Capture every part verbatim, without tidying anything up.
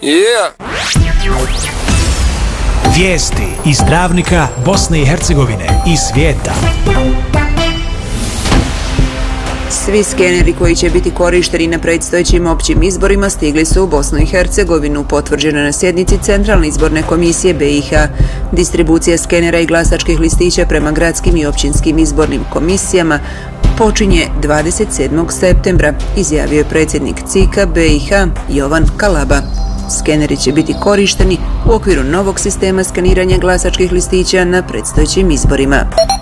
Yeah. Vijesti iz Travnika, Bosne i Hercegovine i svijeta. Svi skeneri koji će biti korišteni na predstojećim općim izborima stigli su u Bosnu i Hercegovinu, potvrđeno na sjednici Centralne izborne komisije B i H. Distribucija skenera i glasačkih listića prema gradskim i općinskim izbornim komisijama počinje dvadeset sedmog septembra, izjavio je predsjednik C I K-a B i H Jovan Kalaba. Skeneri će biti korišteni u okviru novog sistema skeniranja glasačkih listića na predstojećim izborima.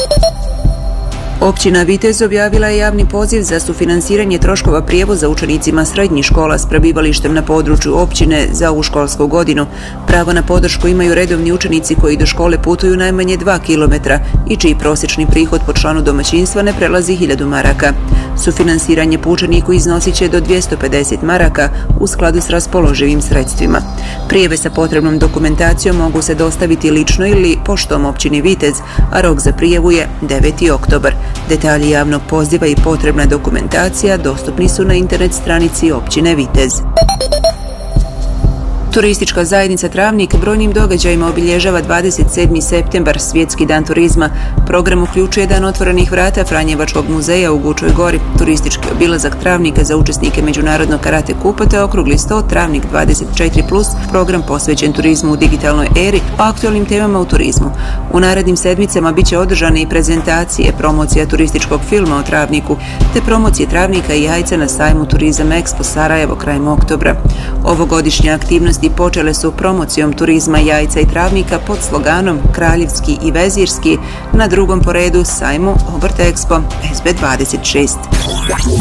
Općina Vitez objavila je javni poziv za sufinansiranje troškova prijevoza učenicima srednjih škola s prebivalištem na području općine za ovu školsku godinu. Pravo na podršku imaju redovni učenici koji do škole putuju najmanje dva kilometra i čiji prosječni prihod po članu domaćinstva ne prelazi hiljadu maraka. Sufinansiranje po učeniku iznosit će do dvjesto pedeset maraka u skladu s raspoloživim sredstvima. Prijave sa potrebnom dokumentacijom mogu se dostaviti lično ili poštom općini Vitez, a rok za prijavu je deveti oktobar. Detalji javnog poziva i potrebna dokumentacija dostupni su na internet stranici općine Vitez. Turistička zajednica Travnik brojnim događajima obilježava dvadeset sedmi septembar, svjetski dan turizma. Program uključuje dan otvorenih vrata Franjevačkog muzeja u Gučoj gori, turistički obilazak Travnika za učesnike Međunarodnog karate kupa te okrugli sto Travnik dvadeset četiri plus, program posvećen turizmu u digitalnoj eri o aktualnim temama u turizmu. U narednim sedmicama bit će održane i prezentacije, promocija turističkog filma o Travniku, te promocije Travnika i jajca na sajmu Turizam Expo Sarajevo krajem oktobra. Ovogodišnje aktivnosti počele su promocijom turizma jajca i Travnika pod sloganom Kraljevski i Vezirski, na drugom po redu sajmu Obrt Expo S B dvadeset šest.